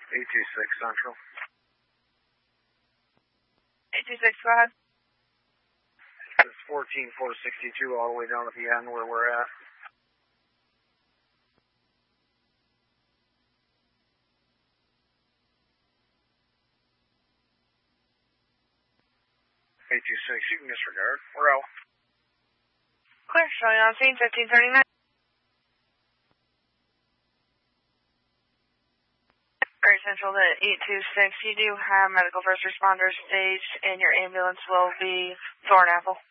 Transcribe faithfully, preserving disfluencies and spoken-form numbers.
eight two six Central. eight two six, go ahead. It's fourteen four sixty-two all the way down at the end where we're at. eight two six, you can disregard. We're out. Clear, showing on scene, fifteen thirty-nine. Great Central to eight two six, you do have medical first responders staged, and your ambulance will be Thorn Apple.